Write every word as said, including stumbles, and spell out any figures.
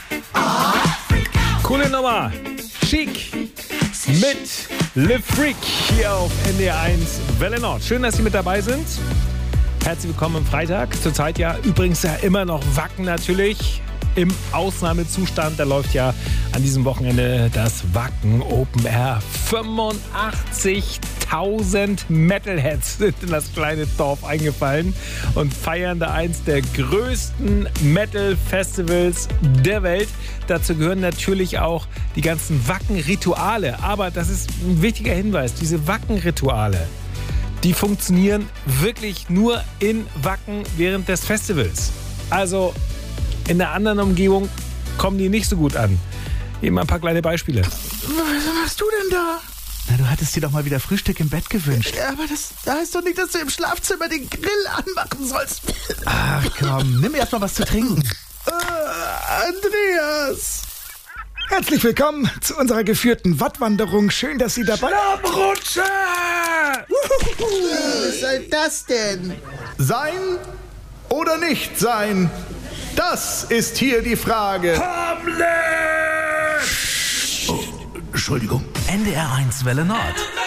Coole Nummer. Chic mit Le Freak hier auf N D R eins Welle Nord. Schön, dass Sie mit dabei sind. Herzlich willkommen am Freitag. Zurzeit ja übrigens ja immer noch Wacken natürlich im Ausnahmezustand. Da läuft ja an diesem Wochenende das Wacken Open Air. fünfundachtzigtausend Metalheads sind in das kleine Dorf eingefallen und feiern da eins der größten Metal-Festivals der Welt. Dazu gehören natürlich auch die ganzen Wacken-Rituale. Aber das ist ein wichtiger Hinweis, diese Wacken-Rituale, die funktionieren wirklich nur in Wacken während des Festivals. Also in der anderen Umgebung kommen die nicht so gut an. Hier mal ein paar kleine Beispiele. Was machst du denn da? Na, du hattest dir doch mal wieder Frühstück im Bett gewünscht. Ja, aber das heißt doch nicht, dass du im Schlafzimmer den Grill anmachen sollst. Ach komm, nimm erst mal was zu trinken. Äh, Andreas. Herzlich willkommen zu unserer geführten Wattwanderung. Schön, dass Sie dabei... Schlammrutsche! Was soll das denn? Sein oder nicht sein? Das ist hier die Frage. Hamlet! Oh, Entschuldigung. N D R eins Welle Nord.